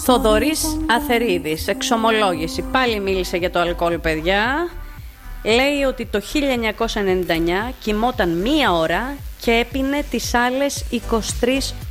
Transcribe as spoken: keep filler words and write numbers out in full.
Θοδωρής Αθερίδης, εξομολόγηση. Πάλι μίλησε για το αλκοόλ, παιδιά. Λέει ότι το χίλια εννιακόσια ενενήντα εννιά κοιμόταν μία ώρα και έπινε τις άλλες είκοσι τρεις